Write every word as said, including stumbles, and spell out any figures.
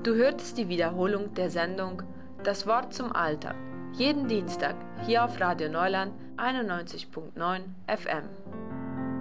Du hörtest die Wiederholung der Sendung Das Wort zum Alltag, jeden Dienstag hier auf Radio Neuland einundneunzig Komma neun F M.